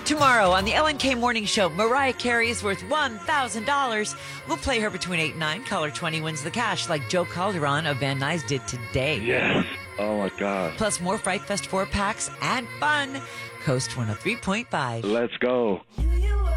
Tomorrow on the L&K Morning Show, Mariah Carey is worth $1,000. We'll play her between 8 and 9. Caller 20 wins the cash like Joe Calderon of Van Nuys did today. Yes. Oh, my God. Plus more Fright Fest 4-packs and fun. Coast 103.5. Let's go.